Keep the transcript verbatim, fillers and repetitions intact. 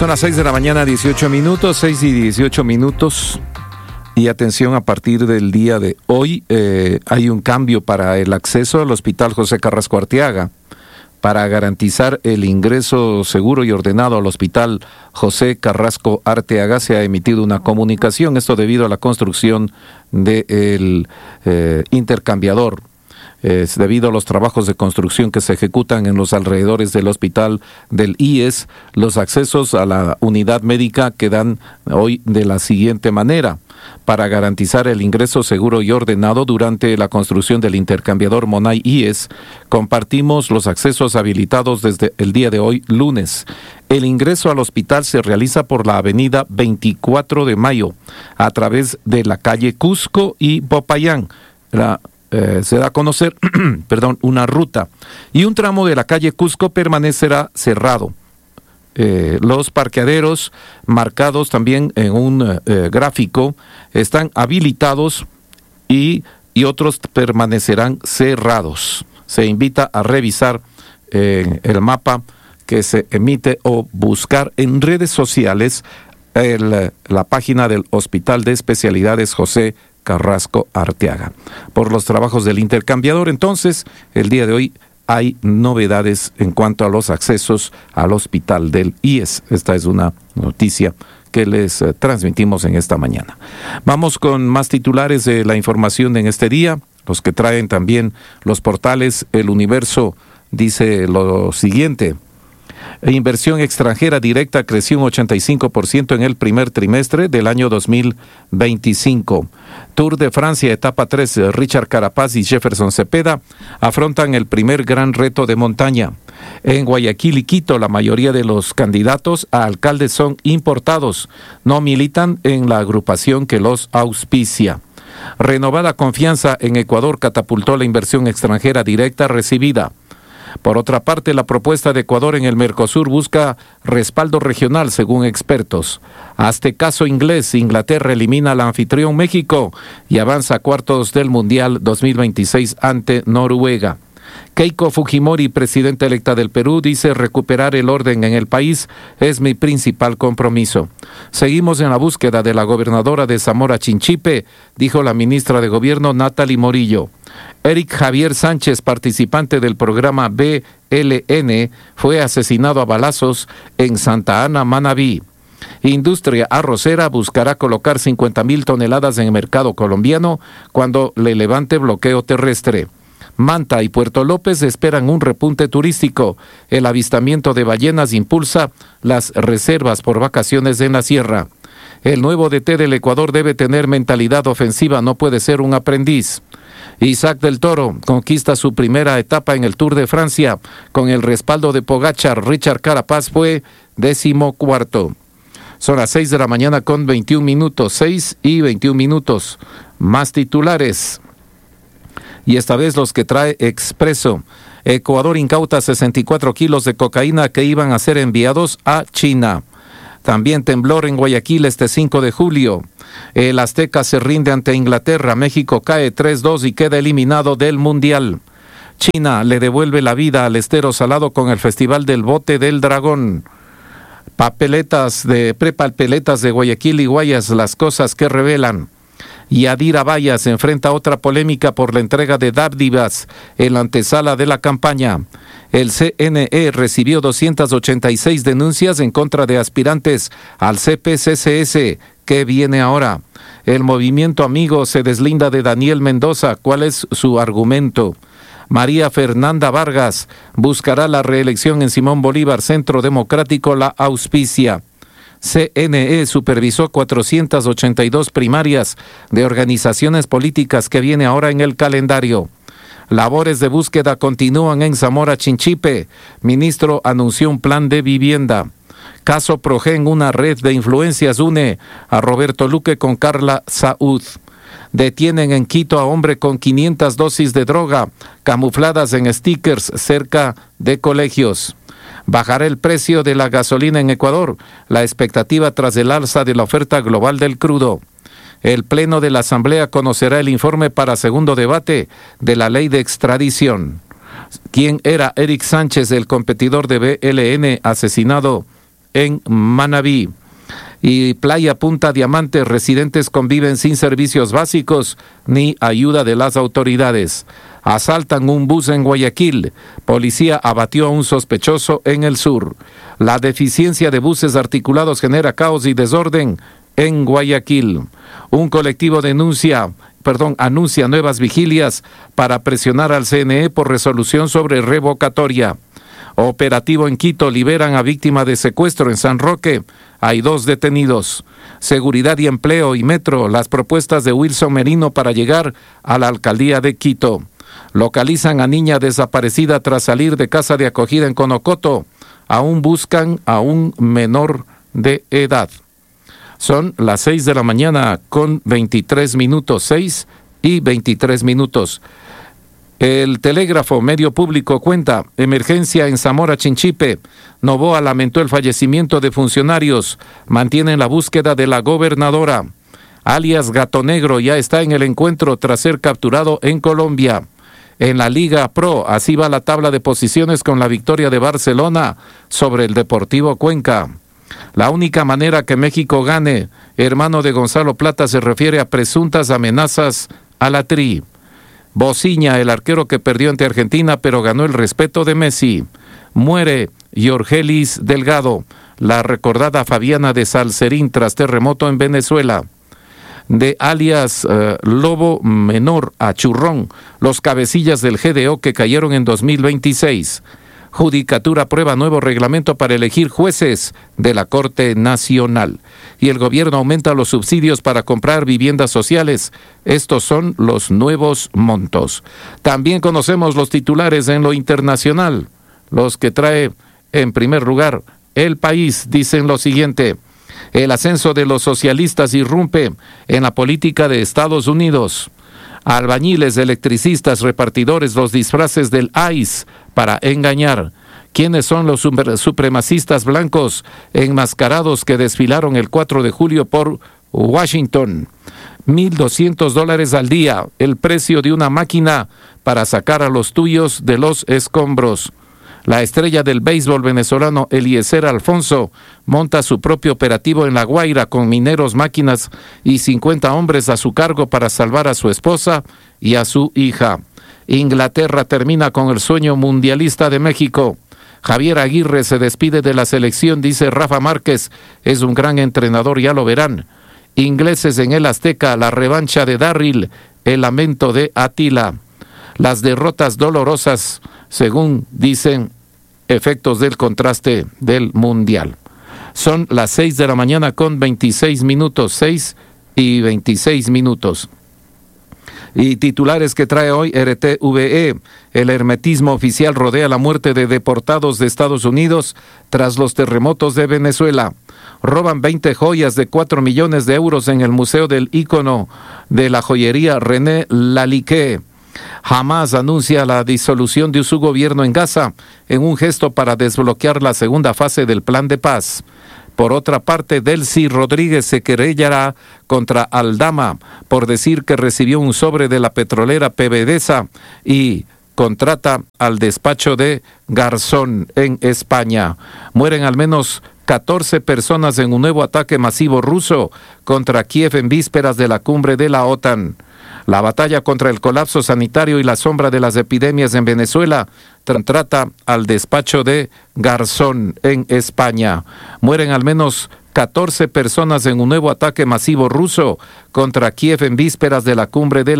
Son las seis de la mañana, dieciocho minutos, seis y dieciocho minutos. Y atención, a partir del día de hoy eh, hay un cambio para el acceso al Hospital José Carrasco Arteaga. Para garantizar el ingreso seguro y ordenado al Hospital José Carrasco Arteaga se ha emitido una comunicación, esto debido a la construcción del eh, intercambiador. Es debido a los trabajos de construcción que se ejecutan en los alrededores del hospital del I E S, los accesos a la unidad médica quedan hoy de la siguiente manera. Para garantizar el ingreso seguro y ordenado durante la construcción del intercambiador Monay I E S, compartimos los accesos habilitados desde el día de hoy, lunes. El ingreso al hospital se realiza por la avenida veinticuatro de mayo, a través de la calle Cusco y Popayán. La Eh, se da a conocer perdón, una ruta, y un tramo de la calle Cusco permanecerá cerrado. Eh, los parqueaderos marcados también en un eh, gráfico están habilitados y, y otros permanecerán cerrados. Se invita a revisar eh, el mapa que se emite o buscar en redes sociales el, la página del Hospital de Especialidades José Carrasco Arteaga. Por los trabajos del intercambiador, entonces, el día de hoy hay novedades en cuanto a los accesos al hospital del I E S. Esta es una noticia que les eh, transmitimos en esta mañana. Vamos con más titulares de la información en este día, los que traen también los portales. El Universo dice lo siguiente: inversión extranjera directa creció un ochenta y cinco por ciento en el primer trimestre del año dos mil veinticinco. Tour de Francia, etapa tres, Richard Carapaz y Jefferson Cepeda afrontan el primer gran reto de montaña. En Guayaquil y Quito, la mayoría de los candidatos a alcaldes son importados, no militan en la agrupación que los auspicia. Renovada confianza en Ecuador catapultó la inversión extranjera directa recibida. Por otra parte, la propuesta de Ecuador en el Mercosur busca respaldo regional, según expertos. Hazte caso inglés, Inglaterra elimina al anfitrión México y avanza a cuartos del Mundial dos mil veintiséis ante Noruega. Keiko Fujimori, presidenta electa del Perú, dice: recuperar el orden en el país es mi principal compromiso. Seguimos en la búsqueda de la gobernadora de Zamora Chinchipe, dijo la ministra de Gobierno Natalie Morillo. Eric Javier Sánchez, participante del programa B L N, fue asesinado a balazos en Santa Ana, Manabí. Industria arrocera buscará colocar cincuenta mil toneladas en el mercado colombiano cuando le levante bloqueo terrestre. Manta y Puerto López esperan un repunte turístico. El avistamiento de ballenas impulsa las reservas por vacaciones en la sierra. El nuevo D T del Ecuador debe tener mentalidad ofensiva, no puede ser un aprendiz. Isaac del Toro conquista su primera etapa en el Tour de Francia. Con el respaldo de Pogačar, Richard Carapaz fue décimo cuarto. Son las seis de la mañana con veintiún minutos, seis y veintiún minutos. Más titulares. Y esta vez los que trae Expreso. Ecuador incauta sesenta y cuatro kilos de cocaína que iban a ser enviados a China. También temblor en Guayaquil este cinco de julio. El Azteca se rinde ante Inglaterra. México cae tres dos y queda eliminado del Mundial. China le devuelve la vida al estero salado con el Festival del Bote del Dragón. Papeletas de prepapeletas de Guayaquil y Guayas, las cosas que revelan. Yadira Vaya se enfrenta a otra polémica por la entrega de dádivas en la antesala de la campaña. El C N E recibió doscientas ochenta y seis denuncias en contra de aspirantes al C P C C S. ¿Qué viene ahora? El movimiento Amigo se deslinda de Daniel Mendoza. ¿Cuál es su argumento? María Fernanda Vargas buscará la reelección en Simón Bolívar. Centro Democrático la auspicia. C N E supervisó cuatrocientas ochenta y dos primarias de organizaciones políticas que viene ahora en el calendario. Labores de búsqueda continúan en Zamora Chinchipe. Ministro anunció un plan de vivienda. Caso Progen, una red de influencias une a Roberto Luque con Carla Saúd. Detienen en Quito a hombre con quinientas dosis de droga camufladas en stickers cerca de colegios. Bajará el precio de la gasolina en Ecuador, la expectativa tras el alza de la oferta global del crudo. El Pleno de la Asamblea conocerá el informe para segundo debate de la ley de extradición. ¿Quién era Eric Sánchez, el competidor de B L N asesinado en Manabí. Y Playa Punta Diamante, residentes conviven sin servicios básicos ni ayuda de las autoridades. Asaltan un bus en Guayaquil. Policía abatió a un sospechoso en el sur. La deficiencia de buses articulados genera caos y desorden en Guayaquil. Un colectivo denuncia, perdón, anuncia nuevas vigilias para presionar al C N E por resolución sobre revocatoria. Operativo en Quito, liberan a víctima de secuestro en San Roque. Hay dos detenidos. Seguridad y empleo y metro, las propuestas de Wilson Merino para llegar a la alcaldía de Quito. Localizan a niña desaparecida tras salir de casa de acogida en Conocoto. Aún buscan a un menor de edad. Son las seis de la mañana con veintitrés minutos, seis y veintitrés minutos. El Telégrafo, medio público, cuenta: emergencia en Zamora Chinchipe. Novoa lamentó el fallecimiento de funcionarios. Mantienen la búsqueda de la gobernadora. Alias Gato Negro ya está en el encuentro tras ser capturado en Colombia. En la Liga Pro, así va la tabla de posiciones con la victoria de Barcelona sobre el Deportivo Cuenca. La única manera que México gane, hermano de Gonzalo Plata, se refiere a presuntas amenazas a la Tri. Bociña, el arquero que perdió ante Argentina pero ganó el respeto de Messi. Muere Yorgelis Delgado, la recordada Fabiana de Salcerín tras terremoto en Venezuela. De alias uh, Lobo Menor a Churrón, los cabecillas del G D O que cayeron en dos mil veintiséis. Judicatura aprueba nuevo reglamento para elegir jueces de la Corte Nacional. Y el gobierno aumenta los subsidios para comprar viviendas sociales. Estos son los nuevos montos. También conocemos los titulares en lo internacional. Los que trae en primer lugar El País dicen lo siguiente: el ascenso de los socialistas irrumpe en la política de Estados Unidos. Albañiles, electricistas, repartidores, los disfraces del I C E para engañar. ¿Quiénes son los supremacistas blancos enmascarados que desfilaron el cuatro de julio por Washington? mil doscientos dólares al día, el precio de una máquina para sacar a los tuyos de los escombros. La estrella del béisbol venezolano Eliezer Alfonso monta su propio operativo en La Guaira con mineros, máquinas y cincuenta hombres a su cargo para salvar a su esposa y a su hija. Inglaterra termina con el sueño mundialista de México. Javier Aguirre se despide de la selección, dice Rafa Márquez. Es un gran entrenador, ya lo verán. Ingleses en el Azteca, la revancha de Darryl, el lamento de Atila. Las derrotas dolorosas, según dicen, efectos del contraste del Mundial. Son las seis de la mañana con veintiséis minutos, seis y veintiséis minutos. Y titulares que trae hoy R T V E. El hermetismo oficial rodea la muerte de deportados de Estados Unidos tras los terremotos de Venezuela. Roban veinte joyas de cuatro millones de euros en el Museo del Ícono de la Joyería René Lalique. Hamas anuncia la disolución de su gobierno en Gaza en un gesto para desbloquear la segunda fase del plan de paz. Por otra parte, Delcy Rodríguez se querellará contra Aldama por decir que recibió un sobre de la petrolera PDVSA y contrata al despacho de Garzón en España. Mueren al menos catorce personas en un nuevo ataque masivo ruso contra Kiev en vísperas de la cumbre de la OTAN. La batalla contra el colapso sanitario y la sombra de las epidemias en Venezuela trata al despacho de Garzón en España. Mueren al menos catorce personas en un nuevo ataque masivo ruso contra Kiev en vísperas de la cumbre de la